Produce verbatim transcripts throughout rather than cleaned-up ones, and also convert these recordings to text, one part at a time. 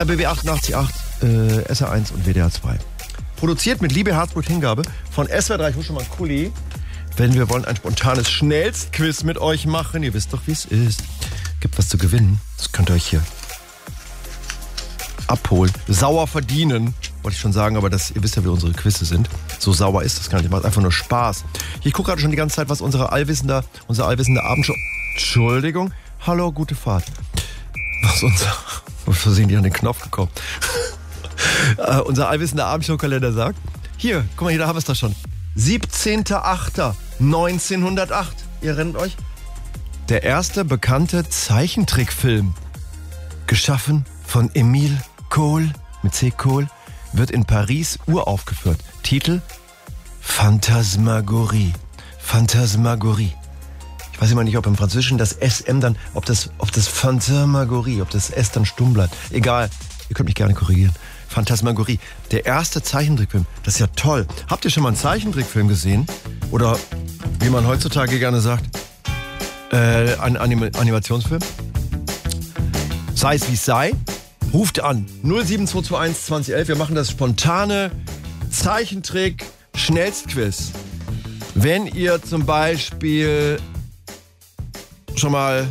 B B achtundachtzig Komma acht, äh, S R eins und W D R zwei. Produziert mit Liebe, Herzblut, Hingabe von S W R drei. Ich hole schon mal einen Kuli. Denn wir wollen ein spontanes Schnellstquiz mit euch machen. Ihr wisst doch, wie es ist. Gibt was zu gewinnen. Das könnt ihr euch hier abholen. Sauer verdienen, wollte ich schon sagen, aber das, ihr wisst ja, wie unsere Quizze sind. So sauer ist das gar nicht. Macht einfach nur Spaß. Ich gucke gerade schon die ganze Zeit, was unsere allwissende, unser allwissende Abendshow... Entschuldigung. Hallo, gute Fahrt. Was unser... Wo sind die an den Knopf gekommen? uh, unser allwissender Abendshow-Kalender sagt. Hier, guck mal, hier, da haben wir es doch schon. siebzehnter achter neunzehnhundertacht. Ihr erinnert euch? Der erste bekannte Zeichentrickfilm, geschaffen von Emile Kohl, mit C. Kohl, wird in Paris uraufgeführt. Titel: Phantasmagorie. Phantasmagorie. Ich weiß immer nicht, ob im Französischen das S M dann, ob das, ob das Phantasmagorie, ob das S dann stumm bleibt. Egal, ihr könnt mich gerne korrigieren. Phantasmagorie. Der erste Zeichentrickfilm. Das ist ja toll. Habt ihr schon mal einen Zeichentrickfilm gesehen? Oder, wie man heutzutage gerne sagt, äh, ein Anim- Animationsfilm? Sei es wie es sei. Ruft an. null sieben zwei zwei eins zwanzig elf. Wir machen das spontane Zeichentrick-Schnellstquiz. Wenn ihr zum Beispiel schon mal...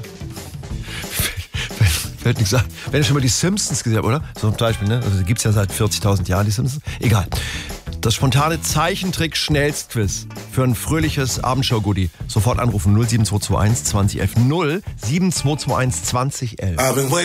Fällt nichts ein. Wenn ihr schon mal die Simpsons gesehen habt, oder? So zum Beispiel, ne? Also die gibt's ja seit vierzigtausend Jahren, die Simpsons. Egal. Das spontane Zeichentrick-Schnellstquiz für ein fröhliches Abendshow-Goodie. Sofort anrufen null sieben zwei zwei eins zwanzig elf. null sieben zwei zwei eins zwanzig elf.